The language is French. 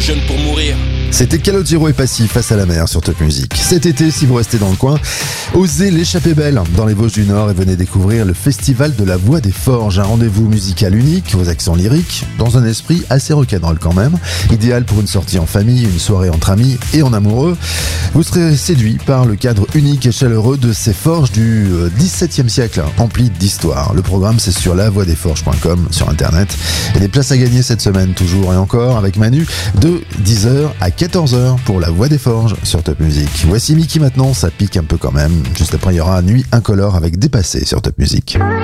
jeune pour mourir. C'était Calogero et Passy face à la mer sur Top Music. Cet été, si vous restez dans le coin, osez l'échapper belle dans les Vosges du Nord et venez découvrir le Festival de la Voix des Forges, un rendez-vous musical unique aux accents lyriques, dans un esprit assez rock'n'roll quand même, idéal pour une sortie en famille, une soirée entre amis et en amoureux. Vous serez séduit par le cadre unique et chaleureux de ces forges du XVIIe siècle, emplis d'histoire. Le programme, c'est sur lavoixdesforges.com sur internet. Et des places à gagner cette semaine, toujours et encore, avec Manu, de 10h à 14h pour la Voix des Forges sur Top Music. Voici Mickey maintenant, ça pique un peu quand même. Juste après, il y aura Nuit incolore avec Dépassé sur Top Music.